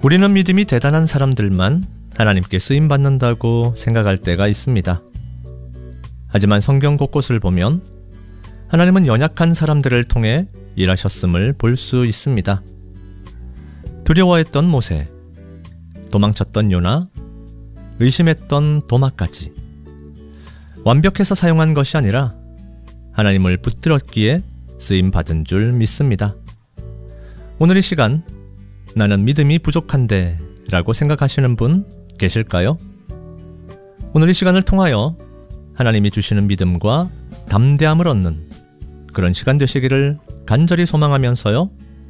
우리는 믿음이 대단한 사람들만 하나님께 쓰임받는다고 생각할 때가 있습니다. 하지만 성경 곳곳을 보면 하나님은 연약한 사람들을 통해 일하셨음을 볼 수 있습니다. 두려워했던 모세, 도망쳤던 요나, 의심했던 도마까지 완벽해서 사용한 것이 아니라 하나님을 붙들었기에 쓰임받은 줄 믿습니다. 오늘 이 시간 나는 믿음이 부족한데 라고 생각하시는 분 계실까요? 오늘 이 시간을 통하여 하나님이 주시는 믿음과 담대함을 얻는 그런 시간 되시기를 간절히 소망하면서요.